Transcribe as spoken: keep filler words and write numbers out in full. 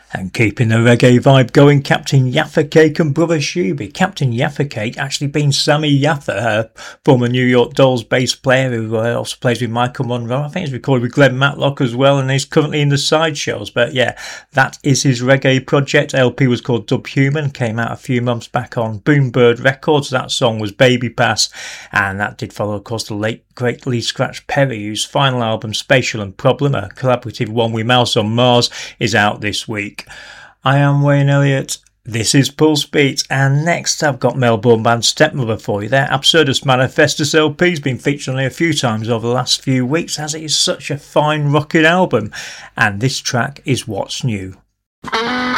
And keeping the reggae vibe going, Captain Yaffa Cake and Brother Shuby. Captain Yaffa Cake actually being Sammy Yaffa, a former New York Dolls bass player who uh, also plays with Michael Monroe. I think he's recorded with Glenn Matlock as well, and he's currently in the Sideshows. But yeah, that is his reggae project. L P was called Dub Human, came out a few months back on Boombird Records. That song was Baby Pass, and that did follow, of course, the late great Lee Scratch Perry, whose final album Spatial and Problem, a collaborative one with Mouse on Mars, is out this week. I am Wayne Elliott. This is Pulse Beat, and next I've got Melbourne band Stepmother for you. Their Absurdus Manifestus L P's been featured on it a few times over the last few weeks, as it is such a fine rocking album, and this track is What's New.